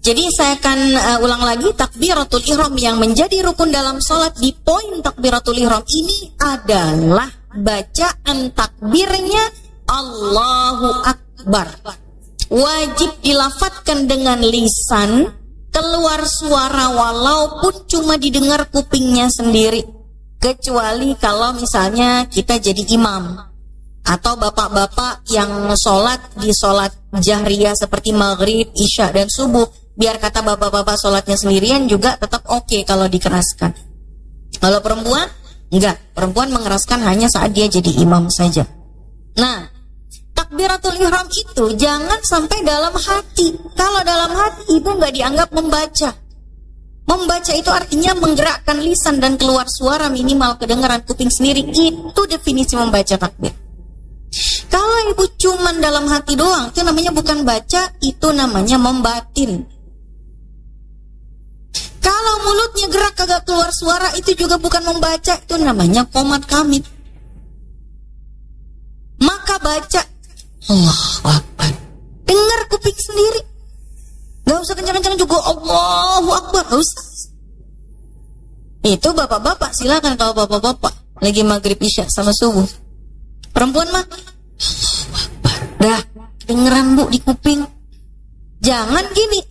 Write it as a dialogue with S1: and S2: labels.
S1: Jadi saya akan ulang lagi, takbiratul ihram yang menjadi rukun dalam sholat di poin takbiratul ihram ini adalah bacaan takbirnya Allahu Akbar. Wajib dilafadzkan dengan lisan, keluar suara walaupun cuma didengar kupingnya sendiri. Kecuali kalau misalnya kita jadi imam atau bapak-bapak yang sholat di sholat jahriyah seperti maghrib, isya, dan subuh. Biar kata bapak-bapak sholatnya sendirian juga tetap oke kalau dikeraskan. Kalau perempuan, enggak. Perempuan mengeraskan hanya saat dia jadi imam saja. Nah, takbiratul ihram itu jangan sampai dalam hati. Kalau dalam hati ibu enggak dianggap membaca. Membaca itu artinya menggerakkan lisan dan keluar suara minimal kedengaran kuping sendiri. Itu definisi membaca takbir. Kalau ibu cuman dalam hati doang, itu namanya bukan baca, itu namanya membatin. Kalau mulutnya gerak kagak keluar suara, itu juga bukan membaca, itu namanya qomat kamit. Maka baca Allahu Akbar, dengar kuping sendiri. Gak usah kencang-kencang juga Allahu Akbar, gak usah. Itu bapak-bapak, silakan kalau bapak-bapak lagi maghrib isya sama subuh. Perempuan mah Allahu Akbar, dah dengeran bu di kuping. Jangan gini